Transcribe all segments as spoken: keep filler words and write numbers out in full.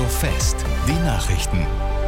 Fest, die Nachrichten.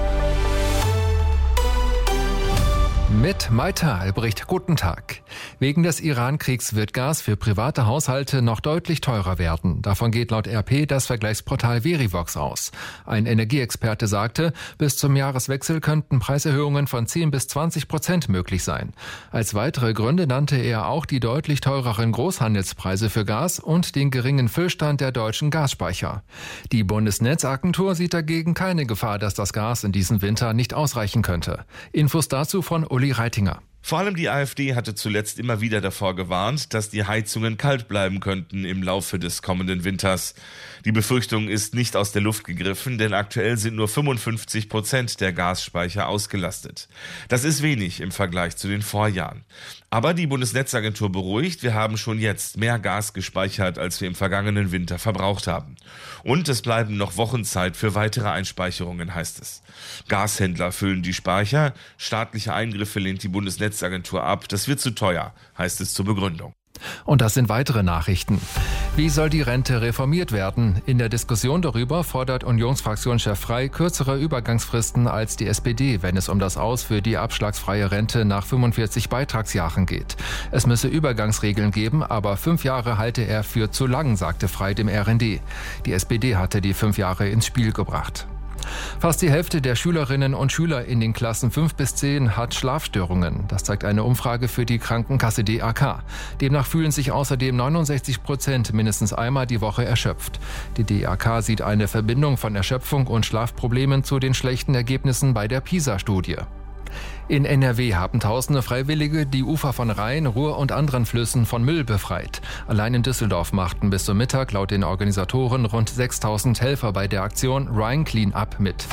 Mit Maita Albrecht, guten Tag. Wegen des Iran-Kriegs wird Gas für private Haushalte noch deutlich teurer werden. Davon geht laut R P das Vergleichsportal Verivox aus. Ein Energieexperte sagte, bis zum Jahreswechsel könnten Preiserhöhungen von zehn bis zwanzig Prozent möglich sein. Als weitere Gründe nannte er auch die deutlich teureren Großhandelspreise für Gas und den geringen Füllstand der deutschen Gasspeicher. Die Bundesnetzagentur sieht dagegen keine Gefahr, dass das Gas in diesem Winter nicht ausreichen könnte. Infos dazu von Uli Reitinger. Vor allem die AfD hatte zuletzt immer wieder davor gewarnt, dass die Heizungen kalt bleiben könnten im Laufe des kommenden Winters. Die Befürchtung ist nicht aus der Luft gegriffen, denn aktuell sind nur fünfundfünfzig Prozent der Gasspeicher ausgelastet. Das ist wenig im Vergleich zu den Vorjahren. Aber die Bundesnetzagentur beruhigt, wir haben schon jetzt mehr Gas gespeichert, als wir im vergangenen Winter verbraucht haben. Und es bleiben noch Wochen Zeit für weitere Einspeicherungen, heißt es. Gashändler füllen die Speicher, staatliche Eingriffe lehnt die Bundesnetzagentur ab. Das wird zu teuer, heißt es zur Begründung. Und das sind weitere Nachrichten. Wie soll die Rente reformiert werden? In der Diskussion darüber fordert Unionsfraktionschef Frey kürzere Übergangsfristen als die S P D, wenn es um das Aus für die abschlagsfreie Rente nach fünfundvierzig Beitragsjahren geht. Es müsse Übergangsregeln geben, aber fünf Jahre halte er für zu lang, sagte Frey dem R N D. Die S P D hatte die fünf Jahre ins Spiel gebracht. Fast die Hälfte der Schülerinnen und Schüler in den Klassen fünf bis zehn hat Schlafstörungen. Das zeigt eine Umfrage für die Krankenkasse D A K. Demnach fühlen sich außerdem neunundsechzig Prozent mindestens einmal die Woche erschöpft. Die D A K sieht eine Verbindung von Erschöpfung und Schlafproblemen zu den schlechten Ergebnissen bei der PISA-Studie. In N R W haben tausende Freiwillige die Ufer von Rhein, Ruhr und anderen Flüssen von Müll befreit. Allein in Düsseldorf machten bis zum Mittag laut den Organisatoren rund sechstausend Helfer bei der Aktion Rhine Clean Up mit.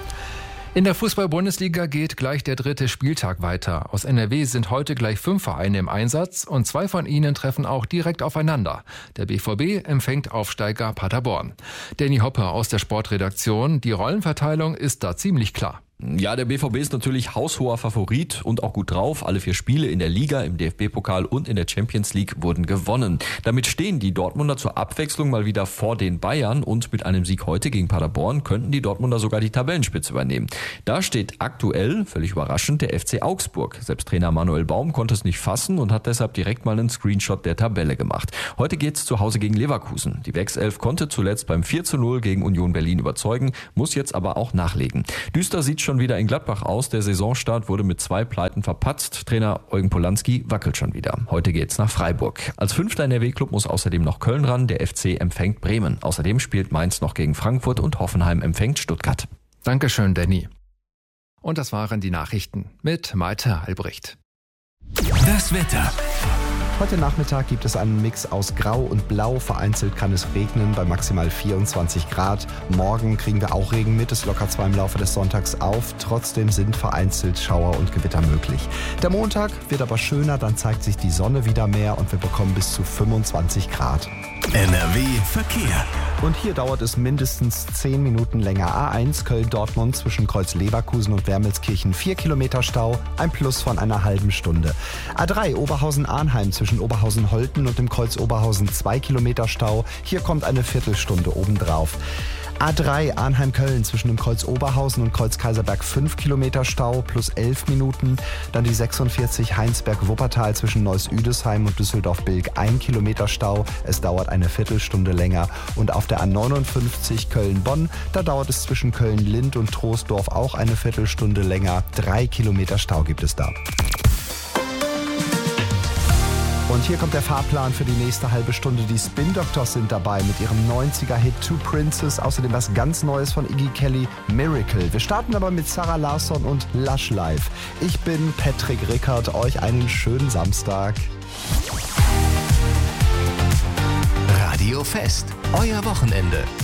In der Fußball-Bundesliga geht gleich der dritte Spieltag weiter. Aus N R W sind heute gleich fünf Vereine im Einsatz und zwei von ihnen treffen auch direkt aufeinander. Der B V B empfängt Aufsteiger Paderborn. Danny Hoppe aus der Sportredaktion. Die Rollenverteilung ist da ziemlich klar. Ja, der B V B ist natürlich haushoher Favorit und auch gut drauf. Alle vier Spiele in der Liga, im D F B-Pokal und in der Champions League wurden gewonnen. Damit stehen die Dortmunder zur Abwechslung mal wieder vor den Bayern und mit einem Sieg heute gegen Paderborn könnten die Dortmunder sogar die Tabellenspitze übernehmen. Da steht aktuell, völlig überraschend, der F C Augsburg. Selbst Trainer Manuel Baum konnte es nicht fassen und hat deshalb direkt mal einen Screenshot der Tabelle gemacht. Heute geht's zu Hause gegen Leverkusen. Die Wechself konnte zuletzt beim vier zu null gegen Union Berlin überzeugen, muss jetzt aber auch nachlegen. Düster sieht schon wieder in Gladbach aus. Der Saisonstart wurde mit zwei Pleiten verpatzt. Trainer Eugen Polanski wackelt schon wieder. Heute geht's nach Freiburg. Als fünfter N R W-Club muss außerdem noch Köln ran. Der F C empfängt Bremen. Außerdem spielt Mainz noch gegen Frankfurt und Hoffenheim empfängt Stuttgart. Dankeschön, Danny. Und das waren die Nachrichten mit Maita Albrecht. Das Wetter. Heute Nachmittag gibt es einen Mix aus Grau und Blau. Vereinzelt kann es regnen bei maximal vierundzwanzig Grad. Morgen kriegen wir auch Regen mit. Es lockert zwar im Laufe des Sonntags auf. Trotzdem sind vereinzelt Schauer und Gewitter möglich. Der Montag wird aber schöner. Dann zeigt sich die Sonne wieder mehr und wir bekommen bis zu fünfundzwanzig Grad. N R W Verkehr. Und hier dauert es mindestens zehn Minuten länger. A eins Köln-Dortmund zwischen Kreuz Leverkusen und Wermelskirchen vier Kilometer Stau, ein Plus von einer halben Stunde. A drei Oberhausen-Arnheim zwischen Oberhausen-Holten und dem Kreuz Oberhausen zwei Kilometer Stau. Hier kommt eine Viertelstunde obendrauf. A drei Arnheim-Köln zwischen dem Kreuz Oberhausen und Kreuz Kaiserberg fünf Kilometer Stau plus elf Minuten. Dann die sechsundvierzig Heinsberg-Wuppertal zwischen Neuss-Üdesheim und Düsseldorf-Bilk ein Kilometer Stau. Es dauert eine Viertelstunde länger. Und auf der A neunundfünfzig Köln-Bonn, da dauert es zwischen Köln-Lind und Troisdorf auch eine Viertelstunde länger. Drei Kilometer Stau gibt es da. Und hier kommt der Fahrplan für die nächste halbe Stunde. Die Spin Doctors sind dabei mit ihrem neunziger-Hit Two Princes. Außerdem was ganz Neues von Iggy Kelly, Miracle. Wir starten aber mit Sarah Larsson und Lush Life. Ich bin Patrick Rickert. Euch einen schönen Samstag. Radio Fest, euer Wochenende.